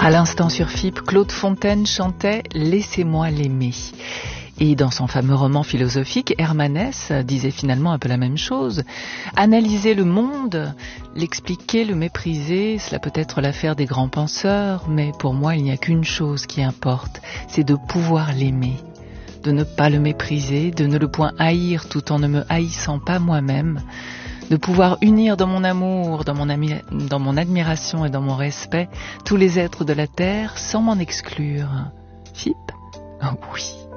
À l'instant sur FIP, Claude Fontaine chantait « Laissez-moi l'aimer ». Et dans son fameux roman philosophique, Hermanès disait finalement un peu la même chose. Analyser le monde, l'expliquer, le mépriser, cela peut être l'affaire des grands penseurs, mais pour moi il n'y a qu'une chose qui importe, c'est de pouvoir l'aimer, de ne pas le mépriser, de ne le point haïr tout en ne me haïssant pas moi-même, de pouvoir unir dans mon amour, dans mon admiration et dans mon respect tous les êtres de la terre sans m'en exclure. FIP ? Oui.